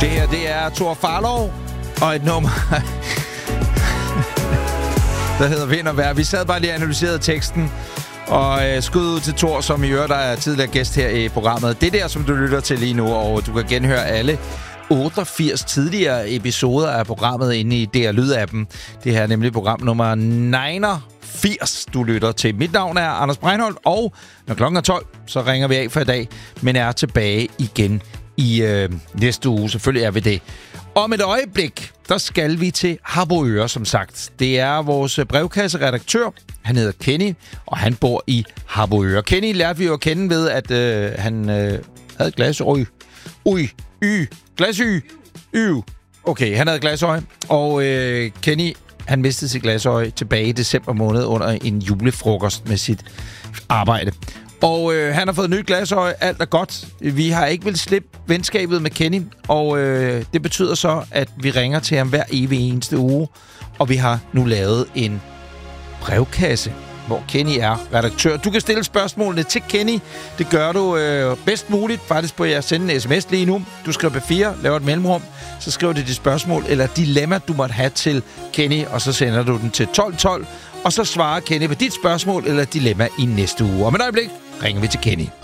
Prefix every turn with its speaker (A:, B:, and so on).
A: Det her, det er Thor Farlov og et nummer, der hedder Vind og Vejr. Vi sad bare lige og analyserede teksten, og skud ud til Thor, som i øvrigt der er tidligere gæst her i programmet. Det der, som du lytter til lige nu, og du kan genhøre alle 88 tidligere episoder af programmet inde i DR Lyd-appen. Det her er nemlig program nummer 89, du lytter til. Mit navn er Anders Breinholt, og når klokken er 12, så ringer vi af for i dag, men er tilbage igen i næste uge. Selvfølgelig er vi det. Om et øjeblik, der skal vi til Harboøre, som sagt. Det er vores brevkasseredaktør. Han hedder Kenny, og han bor i Harboøre. Kenny lærte vi jo at kende ved, at han havde glasøje. Glasøje. Okay, han havde glasøje. Og Kenny, han mistede sit glasøje tilbage i december måned under en julefrokost med sit arbejde. Og han har fået nyt glasøje. Alt er godt. Vi har ikke vil slippe venskabet med Kenny. Og det betyder så, at vi ringer til ham hver evig eneste uge. Og vi har nu lavet en brevkasse, hvor Kenny er redaktør. Du kan stille spørgsmålene til Kenny. Det gør du bedst muligt faktisk på at sende en sms lige nu. Du skriver B4, laver et mellemrum. Så skriver du dit spørgsmål eller dilemma, du måtte have til Kenny. Og så sender du den til 1212. Og så svarer Kenny på dit spørgsmål eller dilemma i næste uge. Om et øjeblik ringer vi til Kenny.